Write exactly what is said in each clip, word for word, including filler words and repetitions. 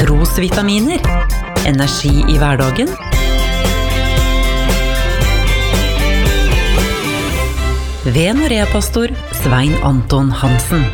Trosvitaminer. Energi i hverdagen. Ved Norea-pastor Svein Anton Hansen.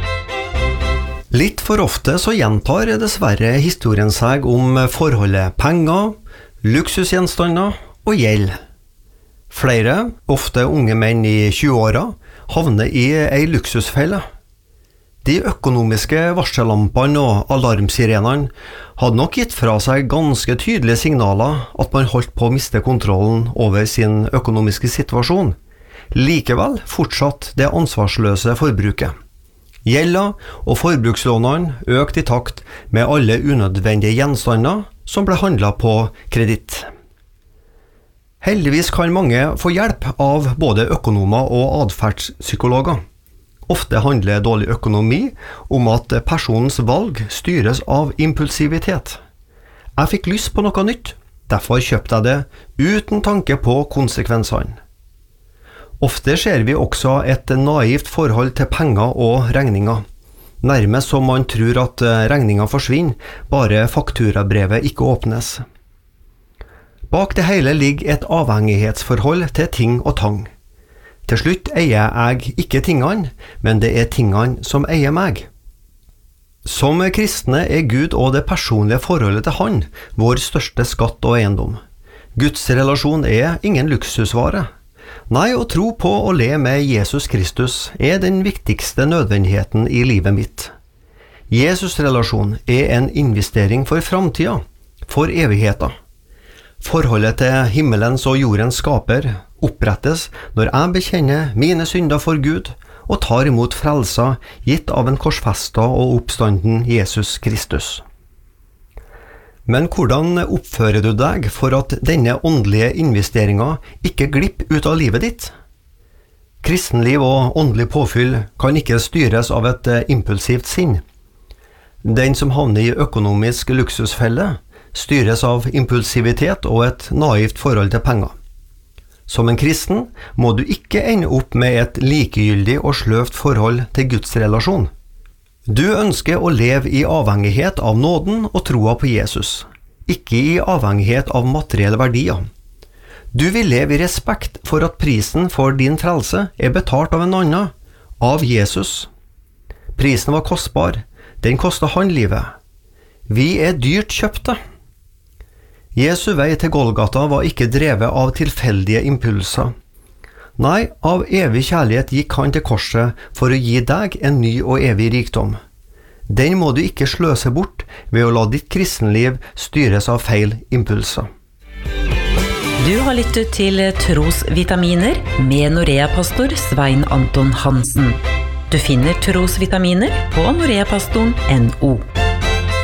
Litt for ofte så gjentar dessverre historien seg om forholdet penger, luksusgjenstander og gjeld. Flere, ofte unge menn i tjueåra, havner i ei luksusfelle. De økonomiske varsellampene og alarmsirenene hadde nok gitt fra seg ganske tydelige signaler at man holdt på å miste kontrollen over sin økonomiske situasjon. Likevel fortsatt det ansvarsløse forbruket. Gjelda og forbrukslånene økte i takt med alle unødvendige gjenstander som ble handlet på kreditt. Heldigvis kan mange få hjelp av både økonomer og adferdspsykologer. Ofte handler dårlig økonomi om at personens valg styres av impulsivitet. Jeg fikk lyst på noe nytt, derfor kjøpte jeg det uten tanke på konsekvensene. Ofte ser vi også et naivt forhold til penger og regninger, nærmest som man tror at regningen forsvinner, bare fakturabrevet ikke åpnes. Bak det hele ligger et avhengighetsforhold til ting og tang. Til slutt eier jeg ikke tingene, men det er tingene som eier meg. Som kristne er Gud og det personlige forholdet til Han vår største skatt og eiendom. Guds relasjon er ingen luksusvare. Nei, å tro på og le med Jesus Kristus er den viktigste nødvendigheten i livet mitt. Jesus-relasjon er en investering for framtida, for evigheten. Forholdet til himmelens og jordens skaper opprettes når jeg bekjenner mine synder for Gud og tar imot frelsa gitt av en korsfesta og oppstanden Jesus Kristus. Men hvordan oppfører du deg for at denne åndelige investeringen ikke glipper ut av livet ditt? Kristenliv og åndelig påfyll kan ikke styres av et impulsivt sinn. Den som havner i økonomisk luksusfelle styres av impulsivitet og et naivt forhold til penger. Som en kristen må du ikke ende opp med et likegyldig og sløvt forhold til Guds relasjon. Du ønsker å leve i avhengighet av nåden og troa på Jesus, ikke i avhengighet av materielle verdier. Du vil leve i respekt for at prisen for din frelse er betalt av en annen, av Jesus. Prisen var kostbar, den kostet han livet. Vi er dyrt kjøpte. Jesu vei til Golgata var ikke drevet av tilfeldige impulser. Nei, av evig kjærlighet gikk han til korset for å gi deg en ny og evig rikdom. Den må du ikke sløse bort ved å la ditt kristenliv styres av feil impulser. Du har lyttet til Trosvitaminer med Norea-pastor Svein Anton Hansen. Du finner Trosvitaminer på noreapastoren punktum no.